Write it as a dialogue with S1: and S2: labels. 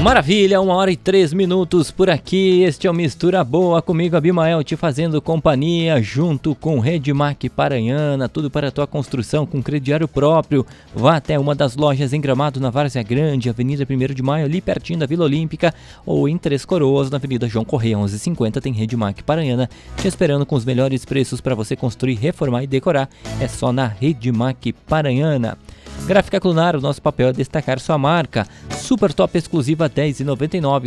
S1: Maravilha, 1h03 por aqui. Este é o Mistura Boa, comigo Abimael te fazendo companhia, junto com Redmac Paranhana, tudo para a tua construção com crediário próprio. Vá até uma das lojas em Gramado, na Várzea Grande, Avenida 1º de Maio, ali pertinho da Vila Olímpica, ou em Três Coroas, na Avenida João Correia 1150, tem Redmac Paranhana te esperando com os melhores preços para você construir, reformar e decorar. É só na Redmac Paranhana. Gráfica Clunar, o nosso papel é destacar sua marca. Super Top exclusiva R$10,99.